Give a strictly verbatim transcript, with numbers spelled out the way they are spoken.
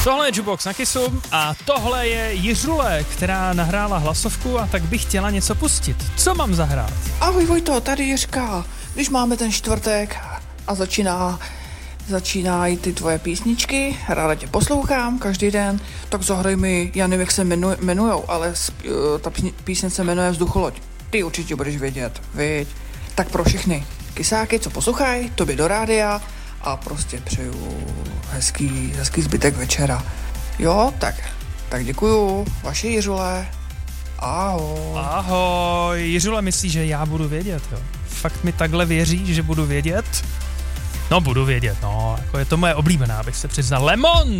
Tohle je Jukebox na Kissu a tohle je Jiřule, která nahrála hlasovku a tak by chtěla něco pustit. Co mám zahrát? Ahoj Vojto, tady Jiřka. Když máme ten čtvrtek a začíná, začínají ty tvoje písničky, ráda tě poslouchám každý den, tak zahraj mi, já nevím, jak se jmenuj, jmenujou, ale ta písnice se jmenuje Vzducholoď. Ty určitě budeš vědět, viď? Tak pro všechny kysáky, co poslouchají, tobě do rádia a prostě přeju hezký, hezký zbytek večera. Jo, tak, tak děkuju, vaše Jiřule. Ahoj. Ahoj. Jiřule myslí, že já budu vědět, jo. Fakt mi takhle věří, že budu vědět? No, budu vědět, no, jako je to moje oblíbená, abych se přiznal. Lemon!